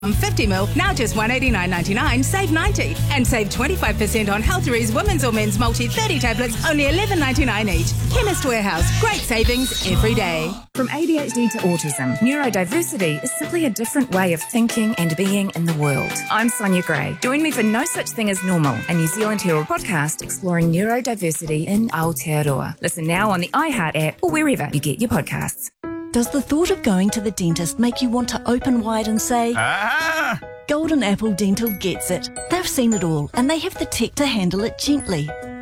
50ml, now just $189.99, save 90. And save 25% on Healthery's women's or men's multi 30 tablets, only $11.99 each. Chemist Warehouse, great savings every day. From ADHD to autism, neurodiversity is simply a different way of thinking and being in the world. I'm Sonia Gray. Join me for No Such Thing as Normal, a New Zealand Herald podcast exploring neurodiversity in Aotearoa. Listen now on the iHeart app or wherever you get your podcasts. Does the thought of going to the dentist make you want to open wide and say, Ah! Golden Apple Dental gets it. They've seen it all and they have the tech to handle it gently.